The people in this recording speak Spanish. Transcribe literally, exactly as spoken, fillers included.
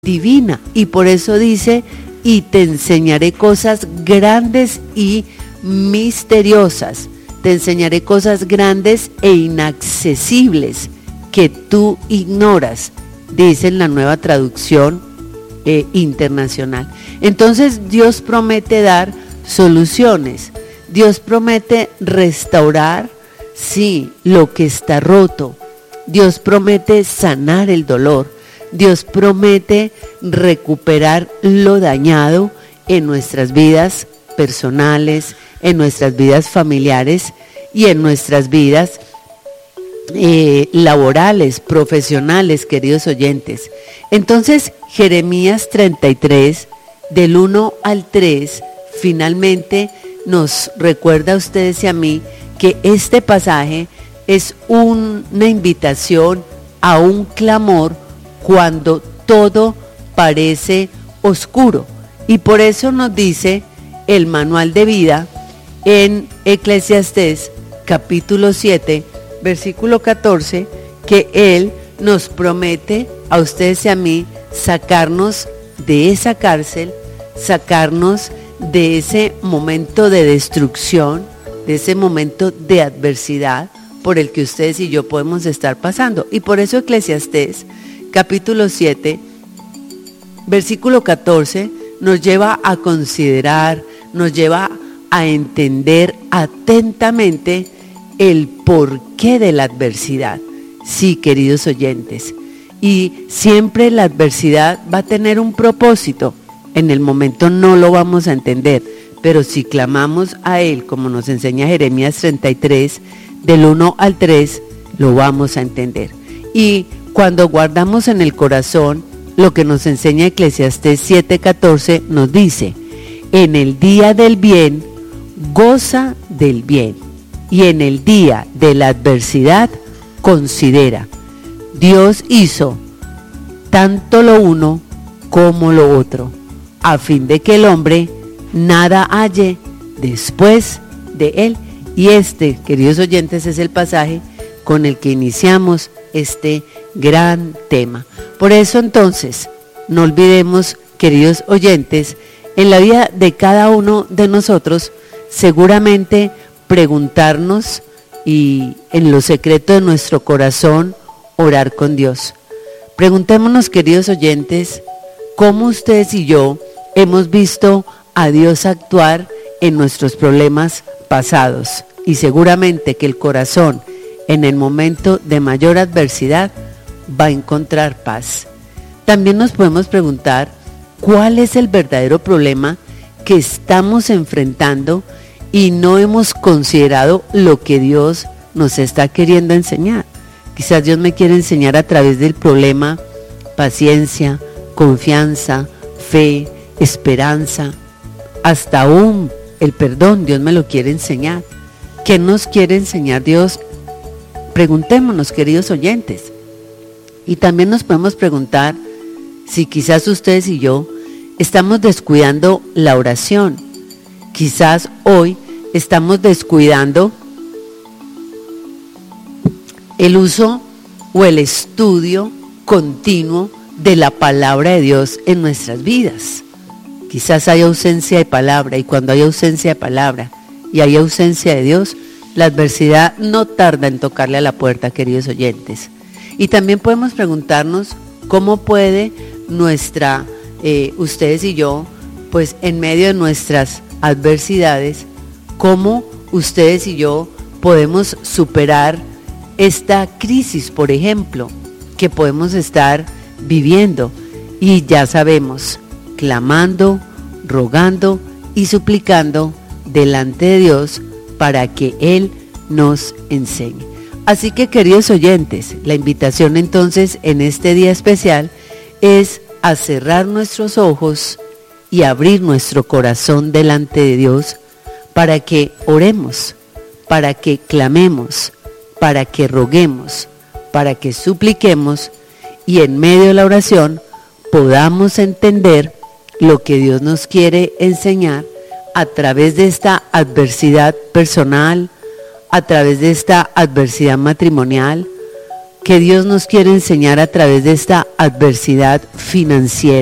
divina. Y por eso dice, y te enseñaré cosas grandes y misteriosas. Te enseñaré cosas grandes e inaccesibles que tú ignoras, dice en la Nueva Traducción eh, Internacional. Entonces Dios promete dar soluciones. Dios promete restaurar, sí, lo que está roto. Dios promete sanar el dolor. Dios promete recuperar lo dañado en nuestras vidas personales, en nuestras vidas familiares y en nuestras vidas eh, laborales, profesionales, queridos oyentes. Entonces, Jeremías treinta y tres, del uno al tres, finalmente nos recuerda a ustedes y a mí que este pasaje es un, una invitación a un clamor cuando todo parece oscuro. Y por eso nos dice el manual de vida en Eclesiastés capítulo siete, versículo catorce, que Él nos promete a ustedes y a mí sacarnos de esa cárcel, sacarnos de ese momento de destrucción, de ese momento de adversidad por el que ustedes y yo podemos estar pasando. Y por eso Eclesiastés capítulo siete, versículo catorce, nos lleva a considerar, nos lleva a entender atentamente el porqué de la adversidad. Sí, queridos oyentes, y siempre la adversidad va a tener un propósito. En el momento no lo vamos a entender, pero si clamamos a Él, como nos enseña Jeremías treinta y tres, del uno al tres, lo vamos a entender. Y cuando guardamos en el corazón lo que nos enseña Eclesiastés siete catorce, nos dice, en el día del bien, goza del bien, y en el día de la adversidad, considera. Dios hizo tanto lo uno como lo otro, a fin de que el hombre nada halle después de él. Y este, queridos oyentes, es el pasaje con el que iniciamos este gran tema. Por eso entonces, no olvidemos, queridos oyentes, en la vida de cada uno de nosotros, seguramente preguntarnos y en lo secreto de nuestro corazón, orar con Dios. Preguntémonos, queridos oyentes, cómo ustedes y yo hemos visto a Dios actuar en nuestros problemas pasados. Y seguramente que el corazón, en el momento de mayor adversidad, va a encontrar paz. También nos podemos preguntar cuál es el verdadero problema que estamos enfrentando y no hemos considerado lo que Dios nos está queriendo enseñar. Quizás Dios me quiere enseñar a través del problema paciencia, confianza, fe, esperanza, hasta aún el perdón. Dios me lo quiere enseñar. ¿Qué nos quiere enseñar Dios? Preguntémonos, queridos oyentes. Y también nos podemos preguntar si quizás ustedes y yo estamos descuidando la oración. Quizás hoy estamos descuidando el uso o el estudio continuo de la palabra de Dios en nuestras vidas. Quizás hay ausencia de palabra, y cuando hay ausencia de palabra y hay ausencia de Dios, la adversidad no tarda en tocarle a la puerta, queridos oyentes. Y también podemos preguntarnos cómo puede nuestra, eh, ustedes y yo, pues en medio de nuestras adversidades, cómo ustedes y yo podemos superar esta crisis, por ejemplo, que podemos estar viviendo. Y ya sabemos, clamando, rogando y suplicando delante de Dios para que Él nos enseñe. Así que, queridos oyentes, la invitación entonces en este día especial es a cerrar nuestros ojos y abrir nuestro corazón delante de Dios para que oremos, para que clamemos, para que roguemos, para que supliquemos y en medio de la oración podamos entender lo que Dios nos quiere enseñar a través de esta adversidad personal, a través de esta adversidad matrimonial, que Dios nos quiere enseñar a través de esta adversidad financiera.